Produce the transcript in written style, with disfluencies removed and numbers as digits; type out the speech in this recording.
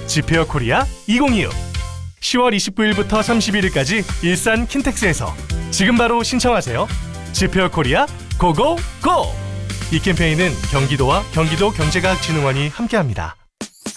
지페어 코리아 2025 10월 29일부터 31일까지 일산 킨텍스에서 지금 바로 신청하세요. 지페어 코리아 고고고! 이 캠페인은 경기도와 경기도 경제과학진흥원이 함께합니다.